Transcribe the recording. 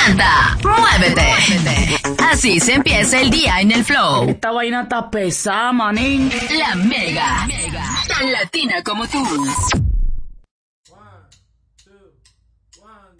canta, muévete. Así se empieza el día en el flow. Esta vaina está pesada, manín. La Mega, tan latina como tú.